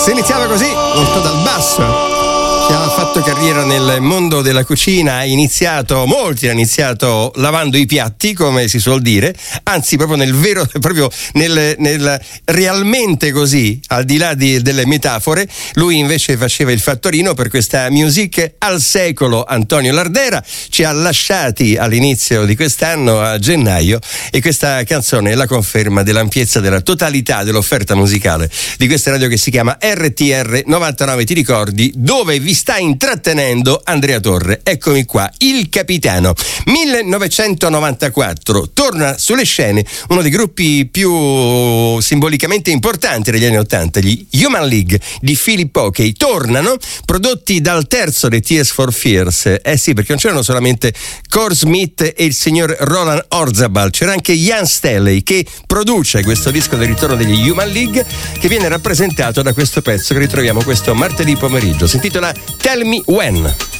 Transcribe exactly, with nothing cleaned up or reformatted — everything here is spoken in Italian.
Si iniziava così, molto dal basso. Chi ha fatto carriera nel mondo della cucina ha iniziato, molti hanno iniziato lavando i piatti, come si suol dire, anzi proprio nel vero, proprio nel, nel realmente così, al di là di, delle metafore. Lui invece faceva il fattorino per questa music al secolo. Antonio Lardera ci ha lasciati all'inizio di quest'anno, a gennaio, e questa canzone è la conferma dell'ampiezza, della totalità dell'offerta musicale di questa radio che si chiama R T R novantanove, ti ricordi, dove vi sta intrattenendo Andrea Torre. Eccomi qua, il capitano. millenovecentonovantaquattro, torna sulle scene uno dei gruppi più simbolicamente importanti degli anni Ottanta, gli Human League di Philip Oakey. Tornano prodotti dal terzo dei Tears for Fears. Eh sì, perché non c'erano solamente Core Smith e il signor Roland Orzabal, c'era anche Ian Staley che produce questo disco del ritorno degli Human League, che viene rappresentato da questo pezzo che ritroviamo questo martedì pomeriggio. Si intitola Tell Me When.